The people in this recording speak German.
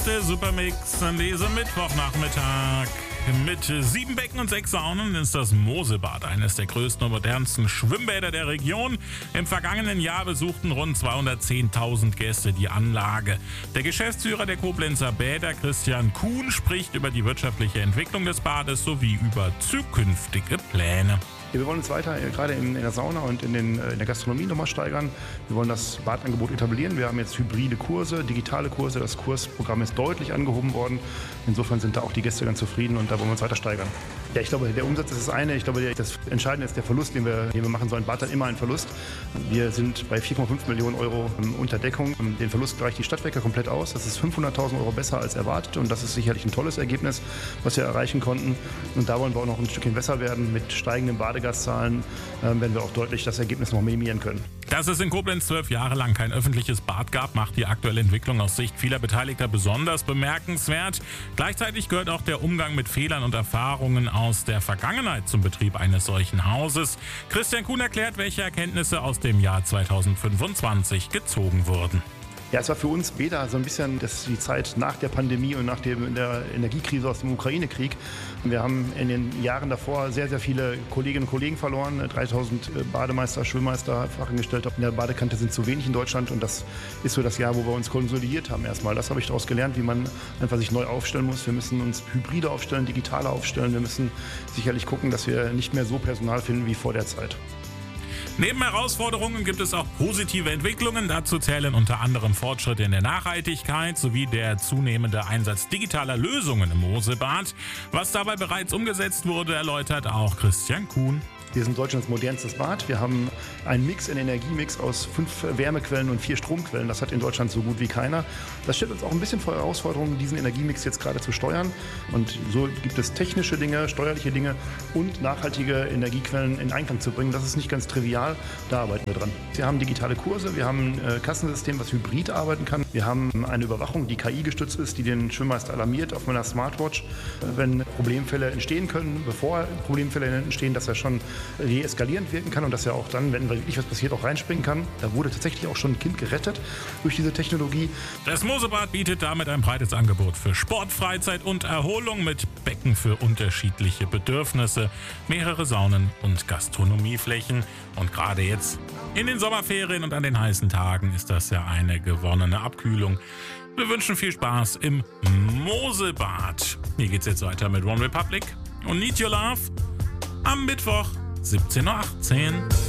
der Supermix an diesem Mittwochnachmittag. Mit 7 Becken und 6 Saunen ist das Mosebad eines der größten und modernsten Schwimmbäder der Region. Im vergangenen Jahr besuchten rund 210.000 Gäste die Anlage. Der Geschäftsführer der Koblenzer Bäder, Christian Kuhn, spricht über die wirtschaftliche Entwicklung des Bades sowie über zukünftige Pläne. Wir wollen uns weiter gerade in der Sauna und in der Gastronomie nochmal steigern. Wir wollen das Badangebot etablieren. Wir haben jetzt hybride Kurse, digitale Kurse. Das Kursprogramm ist deutlich angehoben worden. Insofern sind da auch die Gäste ganz zufrieden und da wollen wir uns weiter steigern. Ja, ich glaube, der Umsatz ist das eine. Ich glaube, das Entscheidende ist der Verlust, den wir machen. So ein Bad hat immer einen Verlust. Wir sind bei 4,5 Millionen Euro unter Deckung. Den Verlust gleicht die Stadtwerke komplett aus. Das ist 500.000 Euro besser als erwartet und das ist sicherlich ein tolles Ergebnis, was wir erreichen konnten. Und da wollen wir auch noch ein Stückchen besser werden. Mit steigenden Badegastzahlen werden wir auch deutlich das Ergebnis noch minimieren können. Dass es in Koblenz 12 Jahre lang kein öffentliches Bad gab, macht die aktuelle Entwicklung aus Sicht vieler Beteiligter besonders bemerkenswert. Gleichzeitig gehört auch der Umgang mit Fehlern und Erfahrungen aus der Vergangenheit zum Betrieb eines solchen Hauses. Christian Kuhn erklärt, welche Erkenntnisse aus dem Jahr 2025 gezogen wurden. Ja, es war für uns Bäder so ein bisschen die Zeit nach der Pandemie und nach der Energiekrise aus dem Ukraine-Krieg. Wir haben in den Jahren davor sehr, sehr viele Kolleginnen und Kollegen verloren. 3000 Bademeister, Schwimmmeister, Fachangestellte in der Badekante sind zu wenig in Deutschland. Und das ist so das Jahr, wo wir uns konsolidiert haben erstmal. Das habe ich daraus gelernt, wie man einfach sich neu aufstellen muss. Wir müssen uns hybride aufstellen, digitaler aufstellen. Wir müssen sicherlich gucken, dass wir nicht mehr so Personal finden wie vor der Zeit. Neben Herausforderungen gibt es auch positive Entwicklungen. Dazu zählen unter anderem Fortschritte in der Nachhaltigkeit sowie der zunehmende Einsatz digitaler Lösungen im Mosebad. Was dabei bereits umgesetzt wurde, erläutert auch Christian Kuhn. Wir sind Deutschlands modernstes Bad. Wir haben einen Energiemix aus 5 Wärmequellen und 4 Stromquellen. Das hat in Deutschland so gut wie keiner. Das stellt uns auch ein bisschen vor Herausforderungen, diesen Energiemix jetzt gerade zu steuern. Und so gibt es technische Dinge, steuerliche Dinge und nachhaltige Energiequellen in Einklang zu bringen. Das ist nicht ganz trivial. Da arbeiten wir dran. Wir haben digitale Kurse. Wir haben ein Kassensystem, was hybrid arbeiten kann. Wir haben eine Überwachung, die KI gestützt ist, die den Schwimmmeister alarmiert auf meiner Smartwatch, wenn Problemfälle entstehen können, bevor Problemfälle entstehen, dass er schon deeskalierend wirken kann und dass er auch dann, wenn wirklich was passiert, auch reinspringen kann. Da wurde tatsächlich auch schon ein Kind gerettet durch diese Technologie. Das Mosebad bietet damit ein breites Angebot für Sport, Freizeit und Erholung mit Becken für unterschiedliche Bedürfnisse, mehrere Saunen und Gastronomieflächen. Und gerade jetzt in den Sommerferien und an den heißen Tagen ist das ja eine gewonnene Abkühlung. Wir wünschen viel Spaß im Mosebad. Hier geht's jetzt weiter mit OneRepublic und Need Your Love am Mittwoch 17:18 Uhr.